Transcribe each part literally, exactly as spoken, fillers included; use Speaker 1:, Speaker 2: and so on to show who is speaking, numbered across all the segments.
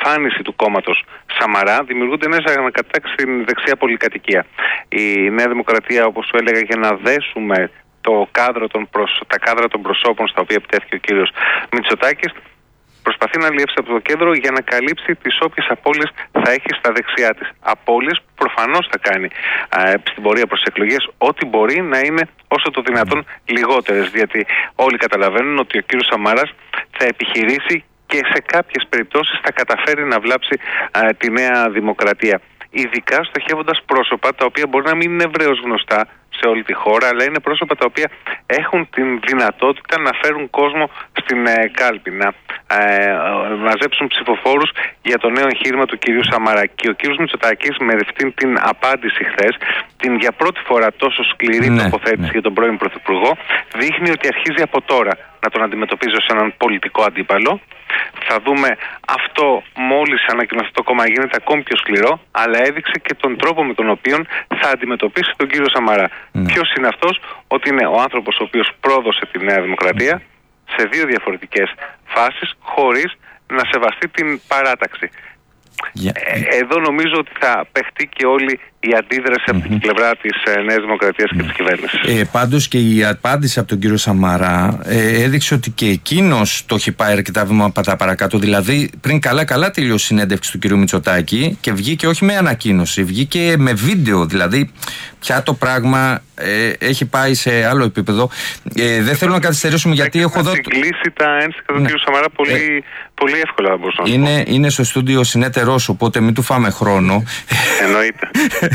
Speaker 1: εξαφάνιση του κόμματος Σαμαρά, δημιουργούνται νέες ανακατατάξεις στην δεξιά πολυκατοικία. Η Νέα Δημοκρατία, όπως σου έλεγα, για να δέσουμε το κάδρο των προσ... τα κάδρα των προσώπων στα οποία επιτέθηκε ο κύριος Μητσοτάκης, προσπαθεί να αλλιεύσει από το κέντρο για να καλύψει τις όποιες απώλειες θα έχει στα δεξιά της. Απώλειες που προφανώς θα κάνει α, στην πορεία προς τις εκλογές, ό,τι μπορεί να είναι όσο το δυνατόν λιγότερες. Γιατί όλοι καταλαβαίνουν ότι ο κύριος Σαμαράς θα επιχειρήσει και σε κάποιες περιπτώσεις θα καταφέρει να βλάψει α, τη Νέα Δημοκρατία. Ειδικά στοχεύοντας πρόσωπα τα οποία μπορεί να μην είναι ευρέως γνωστά σε όλη τη χώρα, αλλά είναι πρόσωπα τα οποία έχουν την δυνατότητα να φέρουν κόσμο στην ε, κάλπη, να ε, μαζέψουν ψηφοφόρους για το νέο εγχείρημα του κυρίου Σαμαρά. Και ο κύριος Μητσοτάκης, με αυτήν την απάντηση χθες, την για πρώτη φορά τόσο σκληρή ναι, τοποθέτηση ναι. για τον πρώην Πρωθυπουργό, δείχνει ότι αρχίζει από τώρα να τον αντιμετωπίζει ως έναν πολιτικό αντίπαλο. Θα δούμε αυτό μόλις ανακοινωθεί το κόμμα γίνεται ακόμη πιο σκληρό, αλλά έδειξε και τον τρόπο με τον οποίο θα αντιμετωπίσει τον κύριο Σαμαρά. Mm. Ποιος είναι αυτός? Ότι είναι ο άνθρωπος ο οποίος πρόδωσε τη Νέα Δημοκρατία σε δύο διαφορετικές φάσεις, χωρίς να σεβαστεί την παράταξη. Yeah. Ε, εδώ νομίζω ότι θα παιχτεί και όλη η αντίδραση mm-hmm. από την πλευρά της ε, Νέας Δημοκρατίας και mm. της κυβέρνησης.
Speaker 2: Ε, πάντως και η απάντηση από τον κύριο Σαμαρά ε, έδειξε ότι και εκείνος το έχει πάει αρκετά βήματα παρακάτω. Δηλαδή, πριν καλά-καλά τελειώσει η συνέντευξη του κύριου Μητσοτάκη και βγήκε όχι με ανακοίνωση, βγήκε με βίντεο. Δηλαδή, πια το πράγμα ε, έχει πάει σε άλλο επίπεδο. Ε, δεν θέλω να καθυστερήσουμε γιατί έχω εδώ.
Speaker 1: Θα συγκλήσει τα ένστικα του ναι. κύριου Σαμαρά πολύ, ε, πολύ εύκολα, μπορούσα να
Speaker 2: είναι, είναι στο στούντιο συνέτερός, οπότε μην του φάμε χρόνο.
Speaker 1: Εννοείται.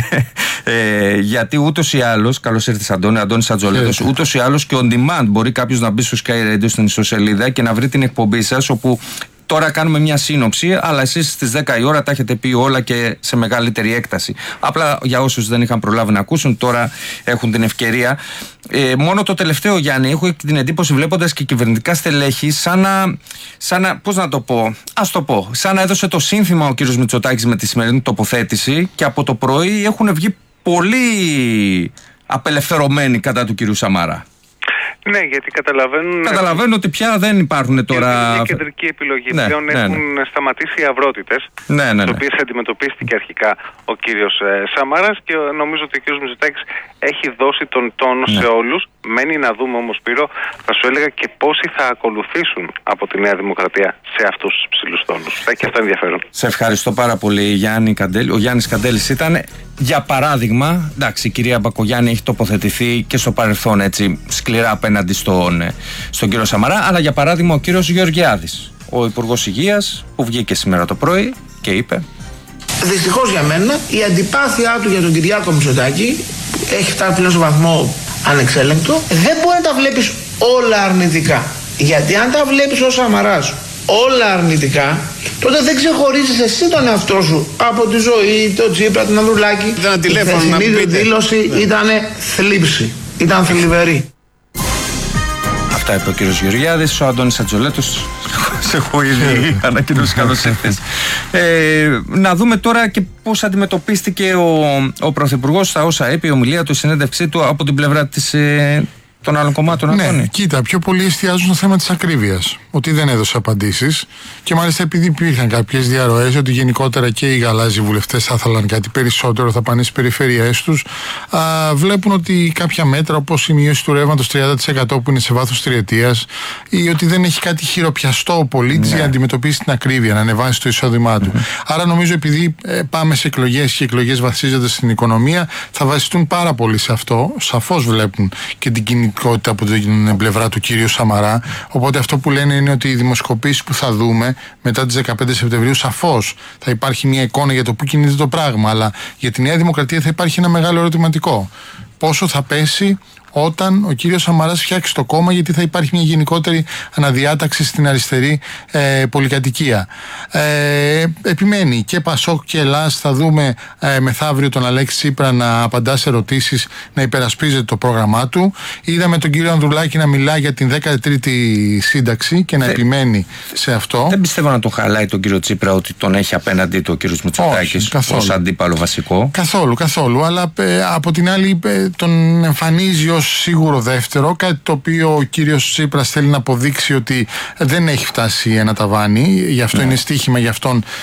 Speaker 2: ε, γιατί ούτως ή άλλως, καλώς ήρθες Αντώνη, Αντώνης Ατζολέτος, ούτως ή άλλως και on demand μπορεί κάποιος να μπει στο Sky Radio στην ιστοσελίδα και να βρει την εκπομπή σας, όπου τώρα κάνουμε μια σύνοψη, αλλά εσείς στις δέκα η ώρα τα έχετε πει όλα και σε μεγαλύτερη έκταση. Απλά για όσους δεν είχαν προλάβει να ακούσουν, τώρα έχουν την ευκαιρία. Ε, μόνο το τελευταίο, Γιάννη, έχω την εντύπωση βλέποντας και κυβερνητικά στελέχη, σαν να, σαν να, πώς να το πω, ας το πω, σαν να έδωσε το σύνθημα ο κύριος Μητσοτάκης με τη σημερινή τοποθέτηση και από το πρωί έχουν βγει πολύ απελευθερωμένοι κατά του κύριου Σαμαρά.
Speaker 1: Ναι, γιατί καταλαβαίνουν.
Speaker 2: Καταλαβαίνουν ότι πια δεν υπάρχουν τώρα.
Speaker 1: Είναι μια κεντρική επιλογή.
Speaker 2: Ναι,
Speaker 1: πλέον
Speaker 2: ναι,
Speaker 1: έχουν ναι. σταματήσει οι αυρότητες,
Speaker 2: ναι, ναι, ναι.
Speaker 1: τις οποίες αντιμετωπίστηκε αρχικά ο κύριος ε, Σαμαράς, και νομίζω ότι ο κύριος Μητσοτάκης έχει δώσει τον τόνο ναι. σε όλους. Μένει να δούμε όμως, Σπύρο, θα σου έλεγα και πόσοι θα ακολουθήσουν από τη Νέα Δημοκρατία σε αυτούς τους ψηλούς τόνους. Θα έχει αυτό ενδιαφέρον.
Speaker 2: Σε ευχαριστώ πάρα πολύ, Γιάννη Καντέλη. Ο Γιάννης Καντέλης ήταν, για παράδειγμα, εντάξει, η κυρία Μπακογιάννη έχει τοποθετηθεί και στο παρελθόν έτσι σκληρά απέναντι στον, στον κύριο Σαμαρά, αλλά για παράδειγμα ο κύριος Γεωργιάδης, ο Υπουργός Υγείας, που βγήκε σήμερα το πρωί και είπε:
Speaker 3: δυστυχώς για μένα η αντιπάθειά του για τον Κυριάκο Μητσοτάκη έχει φτάσει πλέον σε βαθμό ανεξέλεγκτο. Δεν μπορεί να τα βλέπεις όλα αρνητικά, γιατί αν τα βλέπεις ως Σαμαράς όλα αρνητικά, τότε δεν ξεχωρίζεις εσύ τον εαυτό σου από τη ζωή, τον Τσίπρα, τον Ανδρουλάκη.
Speaker 4: Ήταν τηλέφωνο να πείτε.
Speaker 3: Η δήλωση ναι. ήταν θλίψη, ήταν θλιβερή.
Speaker 2: Αυτά είπε ο κύριος Γεωργιάδης. Ο Αντώνης Ατζολέτος, σε έχω ήδη ανακοινώσει, καλώς ήρθες. Ε, να δούμε τώρα και πώς αντιμετωπίστηκε ο, ο Πρωθυπουργός στα όσα είπε, η ομιλία του, η συνέντευξή του από την πλευρά της, ε, των άλλων κομμάτων.
Speaker 5: Ναι,
Speaker 2: Αντώνη.
Speaker 5: Κοίτα, πιο πολύ εστιάζουν στο θέμα της ακρίβειας. Ότι δεν έδωσε απαντήσεις. Και μάλιστα επειδή υπήρχαν κάποιες διαρροές ότι γενικότερα και οι γαλάζιοι βουλευτές θα ήθελαν κάτι περισσότερο, θα πάνε στις περιφέρειές τους, α, βλέπουν ότι κάποια μέτρα όπως η μείωση του ρεύματος τριάντα τοις εκατό που είναι σε βάθος τριετίας, ή ότι δεν έχει κάτι χειροπιαστό ο πολίτης ναι. για να αντιμετωπίσει την ακρίβεια, να ανεβάσει το εισόδημά του. Mm-hmm. Άρα νομίζω επειδή ε, πάμε σε εκλογές και οι εκλογές βασίζονται στην οικονομία, θα βασιστούν πάρα πολύ σε αυτό. Σαφώς βλέπουν και την κινητικότητα από την πλευρά του κύριου Σαμαρά. Οπότε αυτό που λένε είναι ότι οι δημοσκοπήσεις που θα δούμε μετά τις δεκαπέντε Σεπτεμβρίου, σαφώς θα υπάρχει μια εικόνα για το πού κινείται το πράγμα. Αλλά για τη Νέα Δημοκρατία θα υπάρχει ένα μεγάλο ερωτηματικό. Πόσο θα πέσει όταν ο κύριος Σαμαράς φτιάξει το κόμμα, γιατί θα υπάρχει μια γενικότερη αναδιάταξη στην αριστερή ε, πολυκατοικία. Ε, επιμένει και Πασόκ και Ελλάς, θα δούμε ε, μεθαύριο τον Αλέξη Τσίπρα να απαντά σε ερωτήσεις, να υπερασπίζεται το πρόγραμμά του. Είδαμε τον κύριο Ανδρουλάκη να μιλά για την δέκατη τρίτη σύνταξη και να Θε... επιμένει σε αυτό.
Speaker 2: Δεν πιστεύω να τον χαλάει τον κύριο Τσίπρα ότι τον έχει απέναντι του ο κύριος Μητσοτάκης ως αντίπαλο βασικό.
Speaker 5: Καθόλου, καθόλου. Αλλά ε, από την άλλη ε, τον εμφανίζει ως σίγουρο δεύτερο, κάτι το οποίο ο κύριος Τσίπρας θέλει να αποδείξει ότι δεν έχει φτάσει ένα ταβάνι, γι' αυτό ναι. είναι στοίχημα για αυτόν